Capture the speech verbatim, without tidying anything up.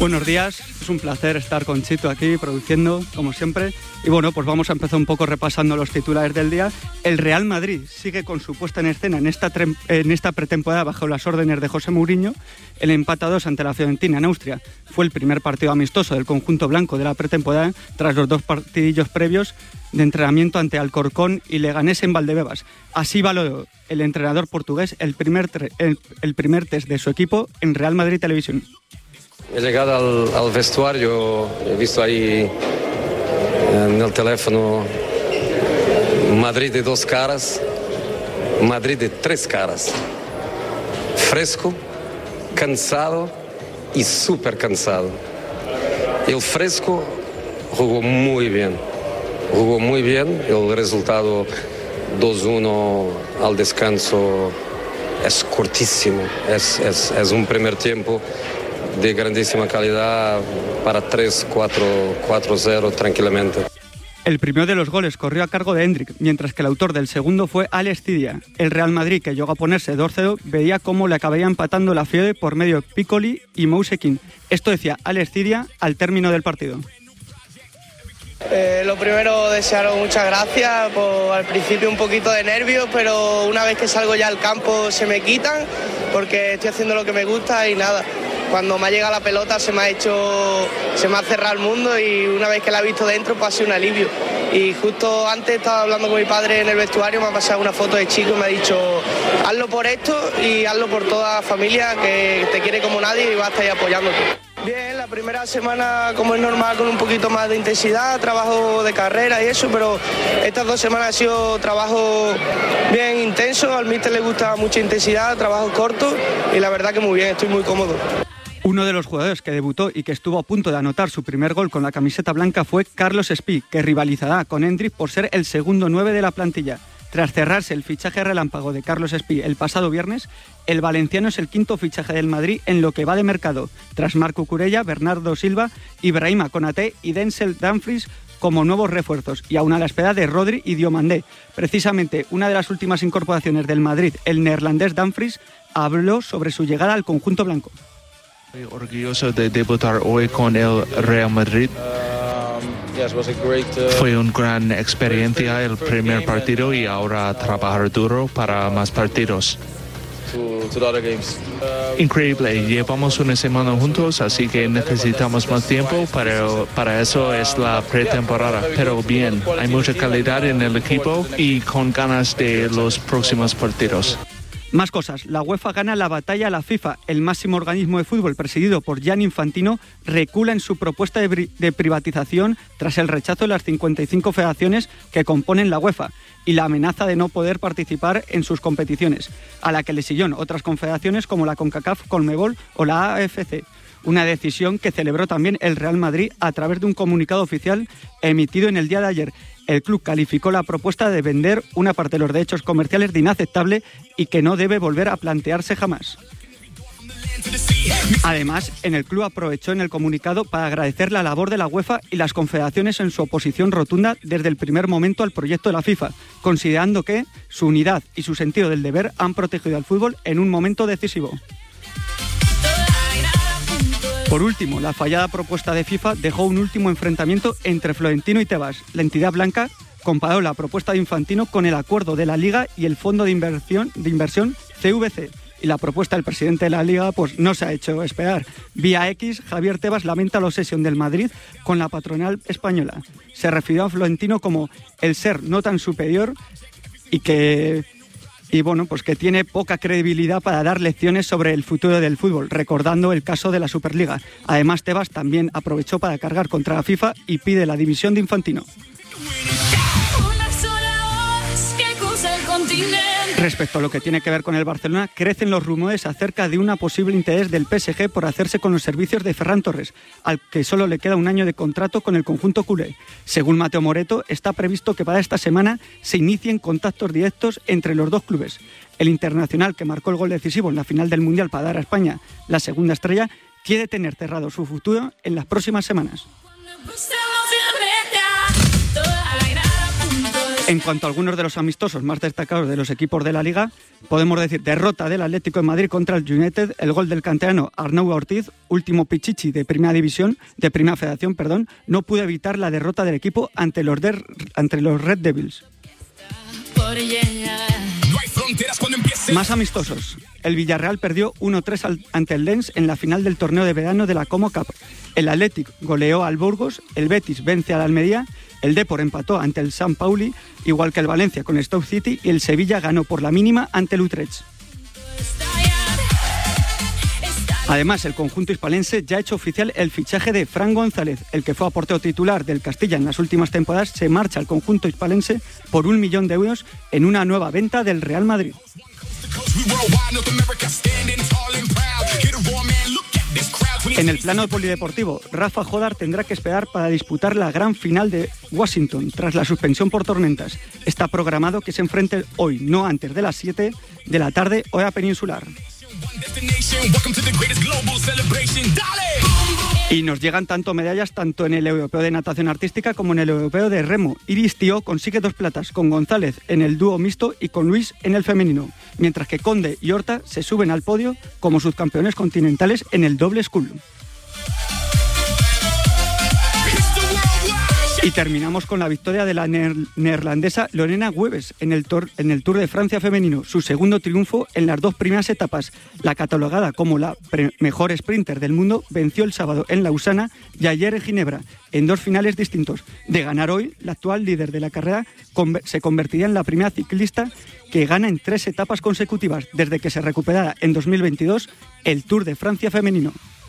Buenos días, es un placer estar con Chito aquí produciendo, como siempre. Y bueno, pues vamos a empezar un poco repasando los titulares del día. El Real Madrid sigue con su puesta en escena en esta, tre- en esta pretemporada bajo las órdenes de José Mourinho. El empate a dos ante la Fiorentina en Austria fue el primer partido amistoso del conjunto blanco de la pretemporada tras los dos partidillos previos de entrenamiento ante Alcorcón y Leganés en Valdebebas. Así valoró el entrenador portugués el primer, tre- el, el primer test de su equipo en Real Madrid Televisión. He llegado al, al vestuario, he visto ahí en el teléfono Madrid de dos caras, Madrid de tres caras. Fresco, cansado y súper cansado. El Fresco jugó muy bien, jugó muy bien. El resultado dos uno al descanso es cortísimo, es, es, es un primer tiempo de grandísima calidad para tres cuatro cero tranquilamente. El primero de los goles corrió a cargo de Hendrik, mientras que el autor del segundo fue Alex Cidia. El Real Madrid, que llegó a ponerse dos cero, veía cómo le acabaría empatando la Fiore por medio de Piccoli y Moise Kean. Esto decía Alex Cidia al término del partido. Eh, lo primero, desearos muchas gracias. Por, al principio un poquito de nervios, pero una vez que salgo ya al campo se me quitan, porque estoy haciendo lo que me gusta y nada. Cuando me ha llegado la pelota se me ha hecho, se me ha cerrado el mundo y una vez que la he visto dentro pues ha sido un alivio. Y justo antes estaba hablando con mi padre en el vestuario, me ha pasado una foto de chico y me ha dicho hazlo por esto y hazlo por toda la familia que te quiere como nadie y va a estar ahí apoyándote. Bien, la primera semana, como es normal, con un poquito más de intensidad, trabajo de carrera y eso, pero estas dos semanas ha sido trabajo bien intenso, al míster le gusta mucha intensidad, trabajo corto y la verdad que muy bien, estoy muy cómodo. Uno de los jugadores que debutó y que estuvo a punto de anotar su primer gol con la camiseta blanca fue Carlos Espí, que rivalizará con Hendrik por ser el segundo nueve de la plantilla. Tras cerrarse el fichaje relámpago de Carlos Espí el pasado viernes, el valenciano es el quinto fichaje del Madrid en lo que va de mercado, tras Marco Curella, Bernardo Silva, Ibrahima Konaté y Denzel Dumfries como nuevos refuerzos, y aún a la espera de Rodri y Diomandé. Precisamente una de las últimas incorporaciones del Madrid, el neerlandés Dumfries, habló sobre su llegada al conjunto blanco. Estoy orgulloso de debutar hoy con el Real Madrid. Fue una gran experiencia el primer partido y ahora trabajar duro para más partidos. Increíble, llevamos una semana juntos, así que necesitamos más tiempo, pero para eso es la pretemporada. Pero bien, hay mucha calidad en el equipo y con ganas de los próximos partidos. Más cosas. La UEFA gana la batalla a la FIFA. El máximo organismo de fútbol presidido por Gianni Infantino recula en su propuesta de, bri- de privatización tras el rechazo de las cincuenta y cinco federaciones que componen la UEFA y la amenaza de no poder participar en sus competiciones, a la que le siguieron otras confederaciones como la CONCACAF, CONMEBOL o la A F C. Una decisión que celebró también el Real Madrid a través de un comunicado oficial emitido en el día de ayer. El club calificó la propuesta de vender una parte de los derechos comerciales de inaceptable y que no debe volver a plantearse jamás. Además, en el club aprovechó en el comunicado para agradecer la labor de la UEFA y las confederaciones en su oposición rotunda desde el primer momento al proyecto de la FIFA, considerando que su unidad y su sentido del deber han protegido al fútbol en un momento decisivo. Por último, la fallada propuesta de FIFA dejó un último enfrentamiento entre Florentino y Tebas. La entidad blanca comparó la propuesta de Infantino con el acuerdo de la Liga y el Fondo de Inversión, de Inversión C V C. Y la propuesta del presidente de la Liga pues no se ha hecho esperar. Vía X, Javier Tebas lamenta la obsesión del Madrid con la patronal española. Se refirió a Florentino como el ser no tan superior y que... Y bueno, pues que tiene poca credibilidad para dar lecciones sobre el futuro del fútbol, recordando el caso de la Superliga. Además, Tebas también aprovechó para cargar contra la FIFA y pide la dimisión de Infantino. Respecto a lo que tiene que ver con el Barcelona, crecen los rumores acerca de un posible interés del P S G por hacerse con los servicios de Ferran Torres, al que solo le queda un año de contrato con el conjunto culé. Según Mateo Moreto, está previsto que para esta semana se inicien contactos directos entre los dos clubes. El internacional, que marcó el gol decisivo en la final del Mundial para dar a España la segunda estrella, quiere tener cerrado su futuro en las próximas semanas. En cuanto a algunos de los amistosos más destacados de los equipos de la Liga, podemos decir derrota del Atlético de Madrid contra el United, el gol del canterano Arnau Ortiz, último pichichi de Primera División, de Primera Federación, perdón, no pudo evitar la derrota del equipo ante los, de, ante los Red Devils. Más amistosos. El Villarreal perdió uno tres ante el Lens en la final del torneo de verano de la Como Cup. El Athletic goleó al Burgos, el Betis vence al Almería, el Depor empató ante el San Pauli, igual que el Valencia con Stoke City, y el Sevilla ganó por la mínima ante el Utrecht. Además, el conjunto hispalense ya ha hecho oficial el fichaje de Fran González, el que fue a portero titular del Castilla en las últimas temporadas, se marcha al conjunto hispalense por un millón de euros en una nueva venta del Real Madrid. En el plano polideportivo, Rafa Jodar tendrá que esperar para disputar la gran final de Washington tras la suspensión por tormentas. Está programado que se enfrente hoy, no antes de las siete de la tarde, hora peninsular. Y nos llegan tanto medallas tanto en el Europeo de Natación Artística como en el Europeo de Remo. Iris Tío consigue dos platas, con González en el dúo mixto y con Luis en el femenino, mientras que Conde y Horta se suben al podio como subcampeones continentales en el doble scull. Y terminamos con la victoria de la neer- neerlandesa Lorena Wiebes en el, tor- en el Tour de Francia femenino, su segundo triunfo en las dos primeras etapas. La catalogada como la pre- mejor sprinter del mundo venció el sábado en Lausana y ayer en Ginebra, en dos finales distintos. De ganar hoy, la actual líder de la carrera con- se convertiría en la primera ciclista que gana en tres etapas consecutivas desde que se recuperara en dos mil veintidós el Tour de Francia femenino.